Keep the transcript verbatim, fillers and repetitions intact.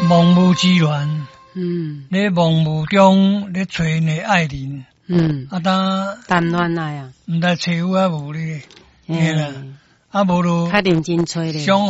盲目之乱， 嗯咧盲目中咧找你爱人， 嗯， 啊当谈恋爱啊， 毋知找有啊无咧，嘿啦，啊无就较认真找咧。 想